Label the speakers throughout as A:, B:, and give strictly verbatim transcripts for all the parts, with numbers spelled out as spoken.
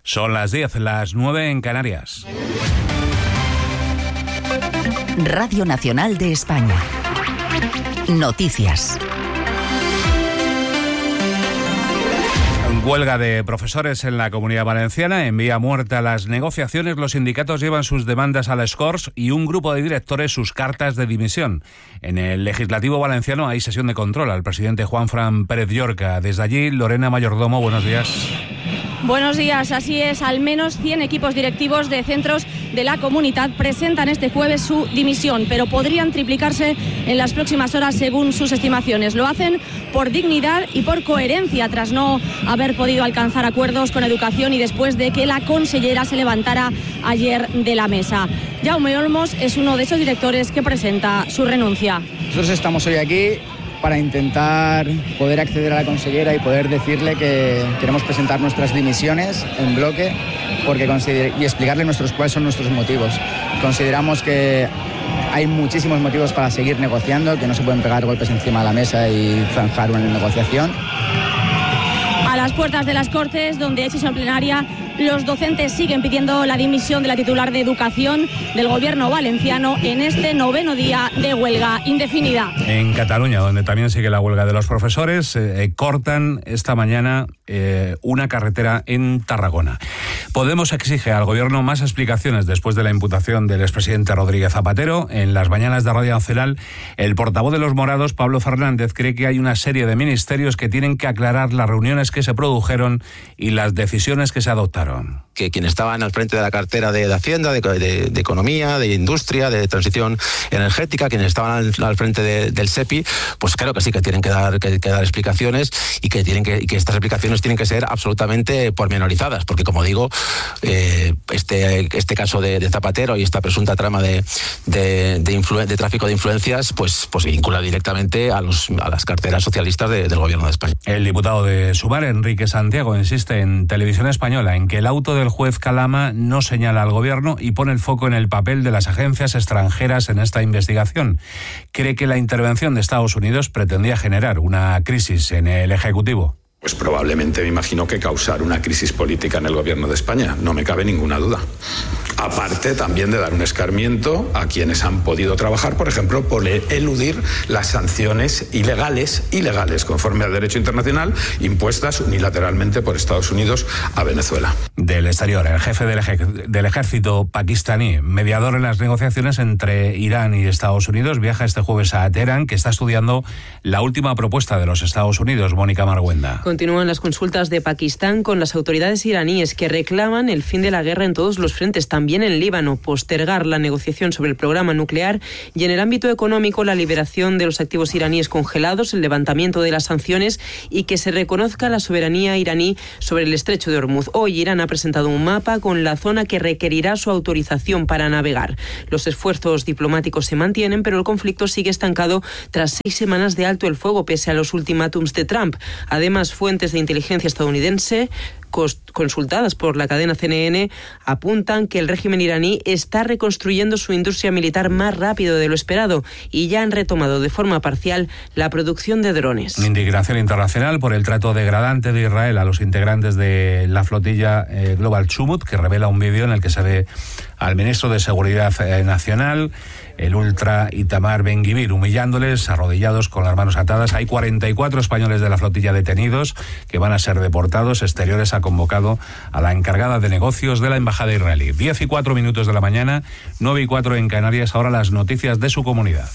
A: Son las diez, las nueve en Canarias.
B: Radio Nacional de España. Noticias.
A: Huelga de profesores en la Comunidad Valenciana envía muerte a las negociaciones. Los sindicatos llevan sus demandas a les Corts y un grupo de directores sus cartas de dimisión. En el Legislativo valenciano hay sesión de control al presidente Juanfran Pérez Llorca. Desde allí, Lorena Mayordomo, buenos días.
C: Buenos días, así es, al menos cien equipos directivos de centros de la comunidad presentan este jueves su dimisión, pero podrían triplicarse en las próximas horas según sus estimaciones. Lo hacen por dignidad y por coherencia tras no haber podido alcanzar acuerdos con educación y después de que la consellera se levantara ayer de la mesa. Jaume Olmos es uno de esos directores que presenta su renuncia.
D: Nosotros estamos hoy aquí para intentar poder acceder a la consellera y poder decirle que queremos presentar nuestras dimisiones en bloque porque consider- y explicarle nuestros, cuáles son nuestros motivos. Consideramos que hay muchísimos motivos para seguir negociando, que no se pueden pegar golpes encima de la mesa y zanjar una negociación.
C: A las puertas de las Cortes, donde hay sesión plenaria, los docentes siguen pidiendo la dimisión de la titular de Educación del Gobierno valenciano en este noveno día de huelga indefinida.
A: En Cataluña, donde también sigue la huelga de los profesores, eh, cortan esta mañana eh, una carretera en Tarragona. Podemos exige al Gobierno más explicaciones después de la imputación del expresidente Rodríguez Zapatero. En las mañanas de Radio Nacional, el portavoz de los morados, Pablo Fernández, cree que hay una serie de ministerios que tienen que aclarar las reuniones que se produjeron y las decisiones que se adoptaron.
E: Que quienes estaban al frente de la cartera de, de Hacienda, de, de, de Economía, de Industria, de Transición Energética, quienes estaban al, al frente de, del SEPI, pues claro que sí que tienen que dar, que, que dar explicaciones y que, tienen que, y que estas explicaciones tienen que ser absolutamente pormenorizadas, porque como digo, eh, este, este caso de, de Zapatero y esta presunta trama de, de, de, influ, de tráfico de influencias, pues, pues vincula directamente a, los, a las carteras socialistas de, del Gobierno de España.
A: El diputado de Sumar, Enrique Santiago, insiste en Televisión Española en que el auto del juez Calama no señala al Gobierno y pone el foco en el papel de las agencias extranjeras en esta investigación. Cree que la intervención de Estados Unidos pretendía generar una crisis en el Ejecutivo.
F: Pues probablemente me imagino que causar una crisis política en el Gobierno de España, no me cabe ninguna duda. Aparte también de dar un escarmiento a quienes han podido trabajar, por ejemplo, por eludir las sanciones ilegales, ilegales conforme al derecho internacional, impuestas unilateralmente por Estados Unidos a Venezuela.
A: Del exterior, el jefe del, ej- del ejército pakistaní, mediador en las negociaciones entre Irán y Estados Unidos, viaja este jueves a Teherán, que está estudiando la última propuesta de los Estados Unidos. Mónica Marguenda.
G: Continúan las consultas de Pakistán con las autoridades iraníes que reclaman el fin de la guerra en todos los frentes, también en Líbano, postergar la negociación sobre el programa nuclear y en el ámbito económico la liberación de los activos iraníes congelados, el levantamiento de las sanciones y que se reconozca la soberanía iraní sobre el estrecho de Hormuz. Hoy Irán ha presentado un mapa con la zona que requerirá su autorización para navegar. Los esfuerzos diplomáticos se mantienen, pero el conflicto sigue estancado tras seis semanas de alto el fuego pese a los ultimátums de Trump. Además, fuentes de inteligencia estadounidense consultadas por la cadena C N N apuntan que el régimen iraní está reconstruyendo su industria militar más rápido de lo esperado y ya han retomado de forma parcial la producción de drones.
A: Indignación internacional por el trato degradante de Israel a los integrantes de la flotilla eh, Global Chumut, que revela un vídeo en el que se ve al ministro de Seguridad eh, Nacional, el ultra Itamar Ben-Gvir, humillándoles, arrodillados con las manos atadas. Hay cuarenta y cuatro españoles de la flotilla detenidos que van a ser deportados. Exteriores ha convocado a la encargada de negocios de la Embajada israelí. diez y cuatro minutos de la mañana, nueve y cuatro en Canarias. Ahora las noticias de su comunidad.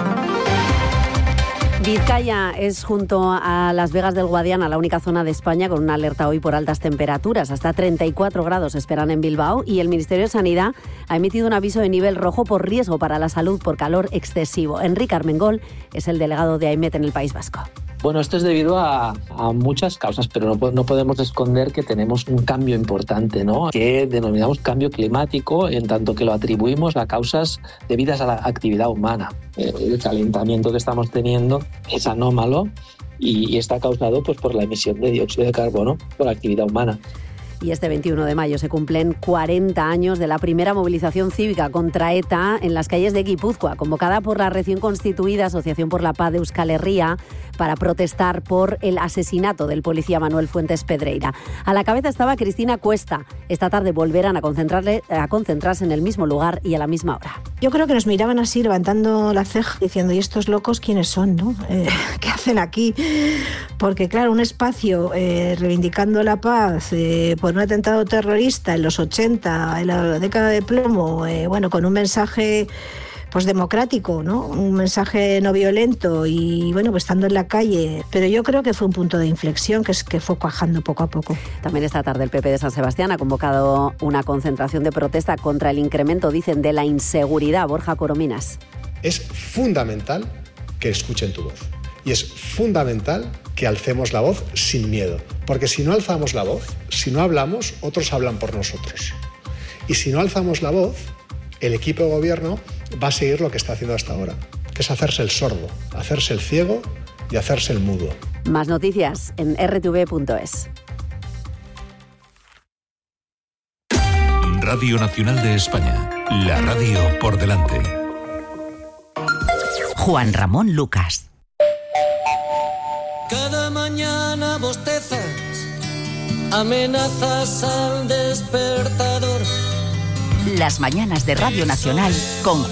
H: Vizcaya es, junto a Las Vegas del Guadiana, la única zona de España con una alerta hoy por altas temperaturas. Hasta treinta y cuatro grados esperan en Bilbao y el Ministerio de Sanidad ha emitido un aviso de nivel rojo por riesgo para la salud por calor excesivo. Enrique Armengol es el delegado de AEMET en el País Vasco.
I: Bueno, esto es debido a, a muchas causas, pero no, no podemos esconder que tenemos un cambio importante, ¿no? Que denominamos cambio climático, en tanto que lo atribuimos a causas debidas a la actividad humana. El calentamiento que estamos teniendo es anómalo y, y está causado pues, por la emisión de dióxido de carbono por la actividad humana.
H: Y este veintiuno de mayo se cumplen cuarenta años de la primera movilización cívica contra ETA en las calles de Guipúzcoa, convocada por la recién constituida Asociación por la Paz de Euskal Herria, para protestar por el asesinato del policía Manuel Fuentes Pedreira. A la cabeza estaba Cristina Cuesta. Esta tarde volverán a, concentrarle, a concentrarse en el mismo lugar y a la misma hora.
J: Yo creo que nos miraban así, levantando la ceja, diciendo, ¿y estos locos quiénes son, no? Eh, ¿Qué hacen aquí? Porque claro, un espacio eh, reivindicando la paz eh, por un atentado terrorista en los ochenta, en la década de plomo, eh, bueno, con un mensaje pues democrático, ¿no? Un mensaje no violento y bueno, pues estando en la calle, pero yo creo que fue un punto de inflexión que es que fue cuajando poco a poco.
H: También esta tarde el P P de San Sebastián ha convocado una concentración de protesta contra el incremento, dicen, de la inseguridad. Borja Corominas.
K: Es fundamental que escuchen tu voz y es fundamental que alcemos la voz sin miedo, porque si no alzamos la voz, si no hablamos, otros hablan por nosotros. Y si no alzamos la voz, el equipo de gobierno va a seguir lo que está haciendo hasta ahora, que es hacerse el sordo, hacerse el ciego y hacerse el mudo.
H: Más noticias en r t v punto es.
L: Radio Nacional de España, la radio por delante.
B: Juan Ramón Lucas.
M: Cada mañana bostezas, amenazas al despertador.
B: Las mañanas de Radio Nacional con